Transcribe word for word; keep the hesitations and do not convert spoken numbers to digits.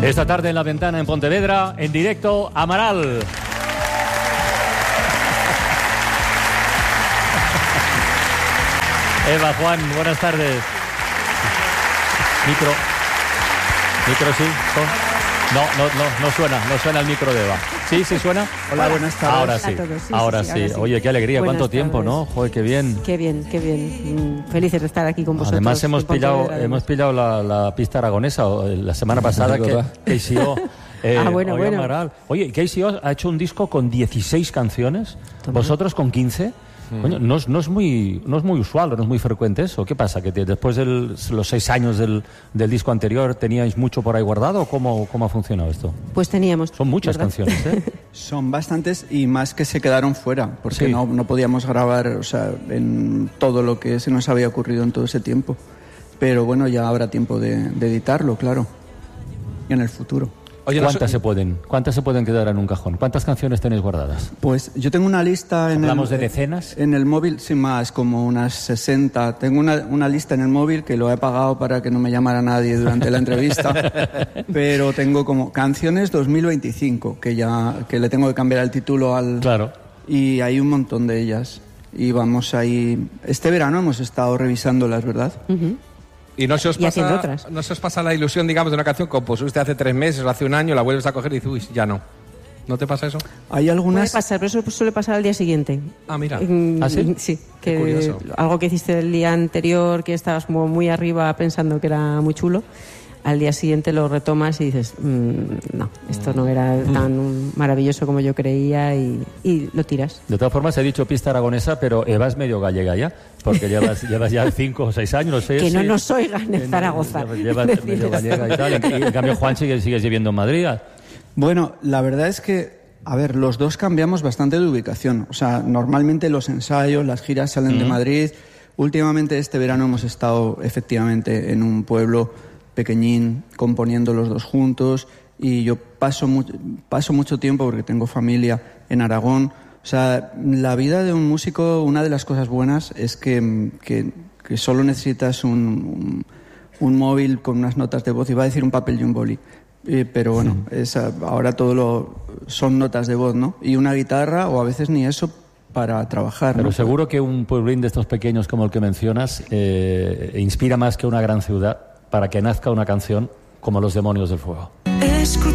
Esta tarde en La Ventana en Pontevedra, en directo, Amaral. Eva, Juan, buenas tardes. Micro. Micro, sí. No, no, no, no suena, no suena el micro de Eva. ¿Sí, sí suena? Hola, buenas tardes. Ahora sí, todos, sí, ahora sí, sí. ahora sí. Oye, qué alegría, Buenas cuánto tiempo, tardes. ¿no? Joder, qué bien. Qué bien, qué bien. Mm, Felices de estar aquí con vosotros. Además hemos en Pontevedra, pillado, además. hemos pillado la, la pista aragonesa o, eh, la semana pasada que K C O. Eh, Ah, bueno, hoy bueno. Amaral. Oye, K C O ha hecho un disco con dieciséis canciones, Toma. vosotros con quince. Coño, no, es, no, es muy, no es muy usual, no es muy frecuente eso. ¿Qué pasa? ¿Que te- después de los seis años del, del disco anterior teníais mucho por ahí guardado? ¿O cómo, cómo ha funcionado esto? Pues teníamos. Son muchas ¿verdad? canciones, ¿eh? Son bastantes y más que se quedaron fuera, porque Sí. no, no podíamos grabar, o sea, en todo lo que se nos había ocurrido en todo ese tiempo. Pero bueno, ya habrá tiempo de, de editarlo, claro, y en el futuro. Oye, no ¿Cuántas sé- se pueden? ¿Cuántas se pueden quedar en un cajón? ¿Cuántas canciones tenéis guardadas? Pues yo tengo una lista en ¿Hablamos el, de decenas? En el móvil, sin más, como unas sesenta. Tengo una, una lista en el móvil que lo he pagado para que no me llamara nadie durante la entrevista. Pero tengo como canciones dos mil veinticinco, que ya que le tengo que cambiar el título al... Claro. Y hay un montón de ellas. Y vamos ahí... Este verano hemos estado revisándolas, ¿verdad? Ujú. Y no se os Y haciendo pasa, otras. no se os pasa la ilusión, digamos, de una canción que compusiste hace tres meses o hace un año, la vuelves a coger y dices, uy, ya no. ¿No te pasa eso? Hay Puede algunas... pasar, pero eso suele pasar al día siguiente. Ah, mira. Mm, ¿Ah, sí? Sí, Qué que curioso. algo que hiciste el día anterior, que estabas como muy arriba pensando que era muy chulo, al día siguiente lo retomas y dices, mm, no, esto no era tan maravilloso como yo creía y, y lo tiras. De todas formas, he dicho pista aragonesa, pero Eva es medio gallega ya, porque llevas, llevas ya cinco o seis años, no sé. Que no sí. nos oigan en Eh, Zaragoza. Llevas, llevas Decir medio esto. gallega y tal. En, en cambio, Juan sigue, sigues viviendo en Madrid. Bueno, la verdad es que, a ver, los dos cambiamos bastante de ubicación. O sea, normalmente los ensayos, las giras salen de Madrid. Últimamente este verano hemos estado efectivamente en un pueblo pequeñín, componiendo los dos juntos. Y yo paso, mu- paso mucho tiempo, porque tengo familia en Aragón. O sea, la vida de un músico, una de las cosas buenas es que, que, que solo necesitas un, un, un móvil con unas notas de voz. Iba a decir un papel y un boli. Eh, pero bueno, es, ah, ahora todo lo son notas de voz, ¿no? Y una guitarra, o a veces ni eso, para trabajar, Pero ¿no? seguro que un pueblín de estos pequeños como el que mencionas eh, inspira más que una gran ciudad para que nazca una canción como Los Demonios del Fuego. Escucha